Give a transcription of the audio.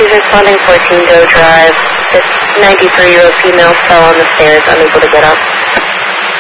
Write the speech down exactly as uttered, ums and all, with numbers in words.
She's responding fourteen Doe Drive. This ninety-three-year-old female fell on the stairs, unable to get up.